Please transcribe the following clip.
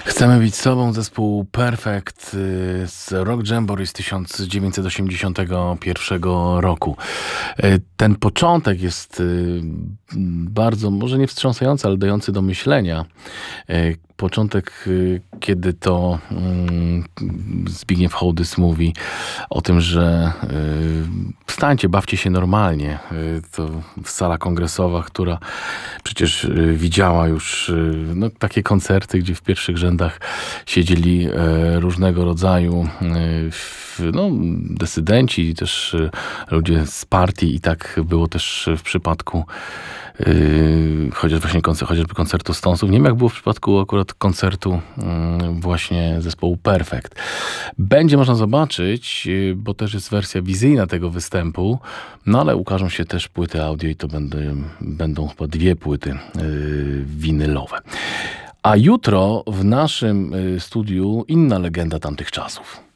Chcemy być sobą, zespół Perfect z Rock Jamboree z 1981 roku. Ten początek jest bardzo, może nie wstrząsający, ale dający do myślenia. Początek, kiedy to Zbigniew Hołdys mówi o tym, że wstańcie, bawcie się normalnie. To sala kongresowa, która przecież widziała już takie koncerty, gdzie w pierwszych rzędach siedzieli różnego rodzaju desydenci, też ludzie z partii i tak było też w przypadku chociażby koncertu Stonesów. Nie wiem, jak było w przypadku akurat koncertu właśnie zespołu Perfect. Będzie można zobaczyć, bo też jest wersja wizyjna tego występu, ale ukażą się też płyty audio i to będą chyba 2 płyty winylowe. A jutro w naszym studiu inna legenda tamtych czasów.